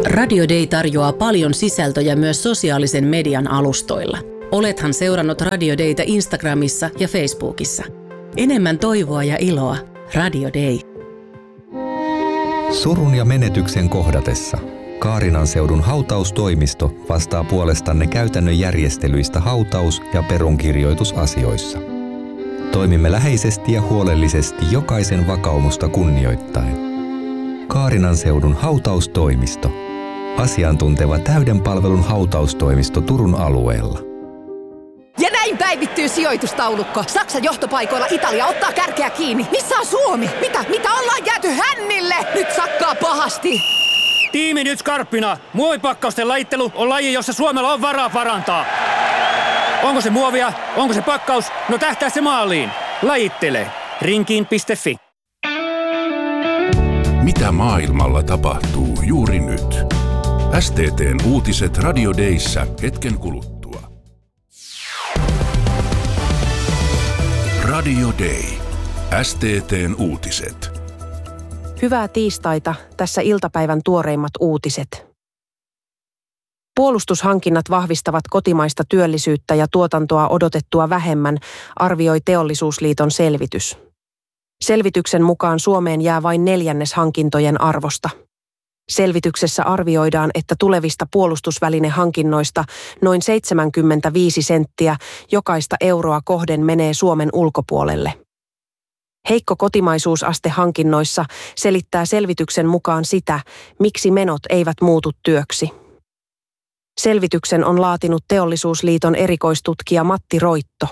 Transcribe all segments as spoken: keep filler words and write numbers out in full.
Radio Day tarjoaa paljon sisältöjä myös sosiaalisen median alustoilla. Olethan seurannut Radio Daytä Instagramissa ja Facebookissa. Enemmän toivoa ja iloa. Radio Day. Surun ja menetyksen kohdatessa Kaarinan seudun hautaustoimisto vastaa puolestanne käytännön järjestelyistä hautaus- ja perunkirjoitusasioissa. Toimimme läheisesti ja huolellisesti jokaisen vakaumusta kunnioittaen. Kaarinan seudun hautaustoimisto. Asiantunteva täyden palvelun hautaustoimisto Turun alueella. Ja näin päivittyy sijoitustaulukko. Saksan johtopaikoilla Italia ottaa kärkeä kiinni. Missä on Suomi? Mitä? Mitä ollaan jääty hännille? Nyt sakkaa pahasti. Tiimi nyt skarppina. Muovipakkausten lajittelu on laji, jossa Suomella on varaa parantaa. Onko se muovia? Onko se pakkaus? No tähtää se maaliin. Lajittele. Rinkiin piste fi. Mitä maailmalla tapahtuu juuri nyt? S T T:n uutiset Radio Dayssä hetken kuluttua. Radio Day. S T T:n uutiset. Hyvää tiistaita, tässä iltapäivän tuoreimmat uutiset. Puolustushankinnat vahvistavat kotimaista työllisyyttä ja tuotantoa odotettua vähemmän, arvioi Teollisuusliiton selvitys. Selvityksen mukaan Suomeen jää vain neljännes hankintojen arvosta. Selvityksessä arvioidaan, että tulevista puolustusvälinehankinnoista noin seitsemänkymmentäviisi senttiä jokaista euroa kohden menee Suomen ulkopuolelle. Heikko kotimaisuusaste hankinnoissa selittää selvityksen mukaan sitä, miksi menot eivät muutu työksi. Selvityksen on laatinut Teollisuusliiton erikoistutkija Matti Roitto.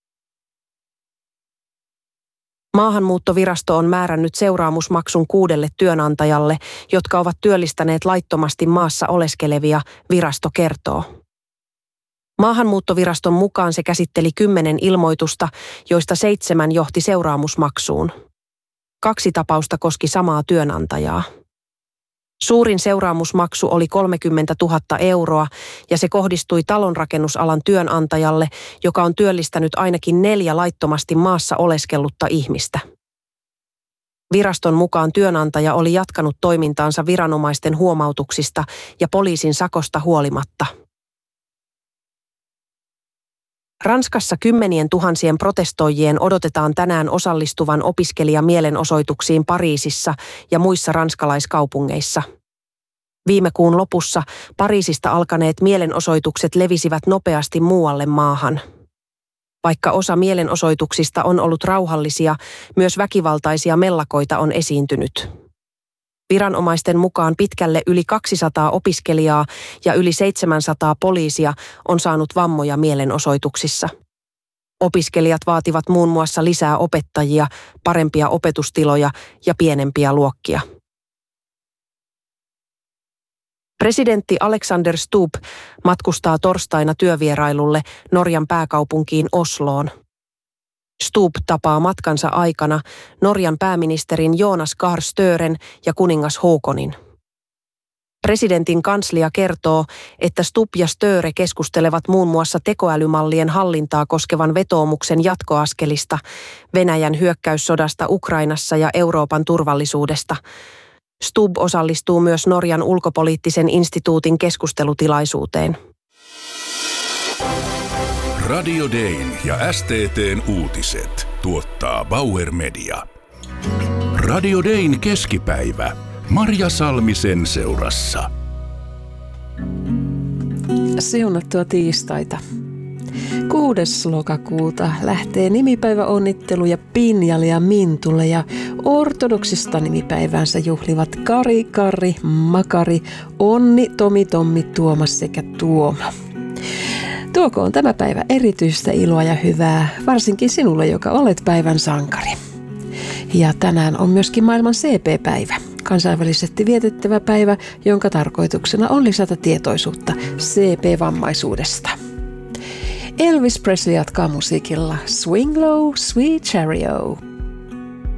Maahanmuuttovirasto on määrännyt seuraamusmaksun kuudelle työnantajalle, jotka ovat työllistäneet laittomasti maassa oleskelevia, virasto kertoo. Maahanmuuttoviraston mukaan se käsitteli kymmenen ilmoitusta, joista seitsemän johti seuraamusmaksuun. Kaksi tapausta koski samaa työnantajaa. Suurin seuraamusmaksu oli kolmekymmentätuhatta euroa ja se kohdistui talonrakennusalan työnantajalle, joka on työllistänyt ainakin neljä laittomasti maassa oleskellutta ihmistä. Viraston mukaan työnantaja oli jatkanut toimintaansa viranomaisten huomautuksista ja poliisin sakosta huolimatta. Ranskassa kymmenien tuhansien protestoijien odotetaan tänään osallistuvan opiskelijamielenosoituksiin Pariisissa ja muissa ranskalaiskaupungeissa. Viime kuun lopussa Pariisista alkaneet mielenosoitukset levisivät nopeasti muualle maahan. Vaikka osa mielenosoituksista on ollut rauhallisia, myös väkivaltaisia mellakoita on esiintynyt. Viranomaisten mukaan pitkälle yli kaksisataa opiskelijaa ja yli seitsemänsataa poliisia on saanut vammoja mielenosoituksissa. Opiskelijat vaativat muun muassa lisää opettajia, parempia opetustiloja ja pienempiä luokkia. Presidentti Alexander Stubb matkustaa torstaina työvierailulle Norjan pääkaupunkiin Osloon. Stubb tapaa matkansa aikana Norjan pääministerin Jonas Gahr Støren ja kuningas Haakonin. Presidentin kanslia kertoo, että Stubb ja Støre keskustelevat muun muassa tekoälymallien hallintaa koskevan vetoomuksen jatkoaskelista, Venäjän hyökkäyssodasta Ukrainassa ja Euroopan turvallisuudesta. Stubb osallistuu myös Norjan ulkopoliittisen instituutin keskustelutilaisuuteen. Radio Dayn ja S T T:n uutiset tuottaa Bauer Media. Radio Dayn keskipäivä Marja Salmisen seurassa. Siunattua tiistaita. kuudes lokakuuta lähtee nimipäiväonnitteluja Pinjalle ja Mintulle ja ortodoksista nimipäiväänsä juhlivat Kari, Karri, Makari, Onni, Tomi, Tommi, Tuomas sekä Tuoma. Tuokoon tämä päivä erityistä iloa ja hyvää, varsinkin sinulle, joka olet päivän sankari. Ja tänään on myöskin maailman C P-päivä, kansainvälisesti vietettävä päivä, jonka tarkoituksena on lisätä tietoisuutta C P-vammaisuudesta. Elvis Presley jatkaa musiikilla Swing Low, Sweet Chariot.